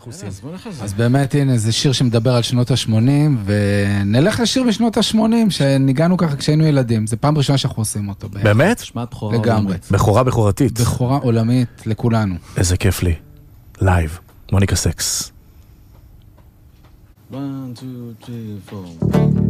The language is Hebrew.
אנחנו עושים. אז באמת, הנה, זה שיר שמדבר על שנות ה-80, ונלך לשיר בשנות ה-80, שניגענו ככה כשהיינו ילדים. זה פעם ראשונה שאנחנו עושים אותו. באמת? שמעת בכורה לגמרי. עולמית. בכורתית. בכורה עולמית לכולנו. איזה כיף לי. לייב. מוניקה סקס. 1, 2, 3, 4